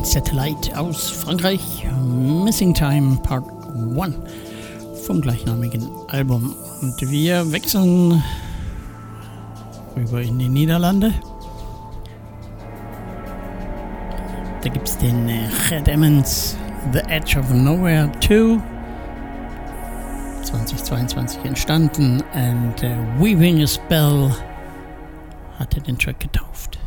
Satellite aus Frankreich, Missing Time Part 1 vom gleichnamigen Album. Und wir wechseln rüber in die Niederlande. Da gibt es den Gert Emmons, The Edge of Nowhere 2, 2022 entstanden, und Weaving a Spell hatte den Track getauft.